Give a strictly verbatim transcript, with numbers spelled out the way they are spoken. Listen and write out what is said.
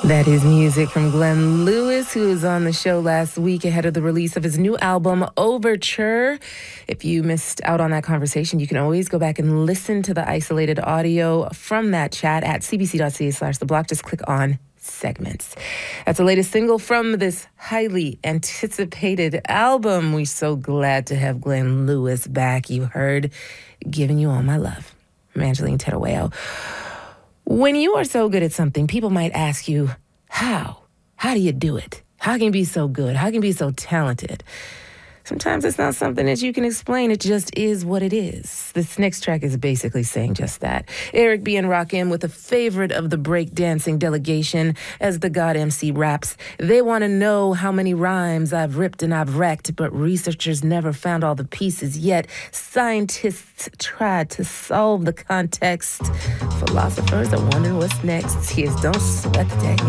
That is music from Glenn Lewis, who was on the show last week ahead of the release of his new album, Overture. If you missed out on that conversation, you can always go back and listen to the isolated audio from that chat at cbc.ca slash the block. Just click on segments. That's the latest single from this highly anticipated album. We're so glad to have Glenn Lewis back. You heard Giving You All My Love. I'm Angeline Terueo. When you are so good at something, people might ask you, how? How do you do it? How can you be so good? How can you be so talented? Sometimes it's not something that you can explain. It just is what it is. This next track is basically saying just that. Eric B. and Rakim with a favorite of the breakdancing delegation as the God M C raps. They want to know how many rhymes I've ripped and I've wrecked, but researchers never found all the pieces yet. Scientists tried to solve the context. Philosophers are wondering what's next. Here's Don't Sweat the Technique.